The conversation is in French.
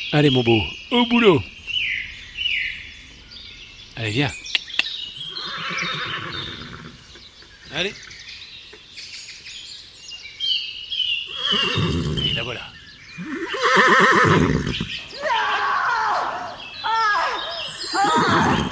Allez mon beau, au boulot. Allez, viens. Allez. Et la voilà. Allez.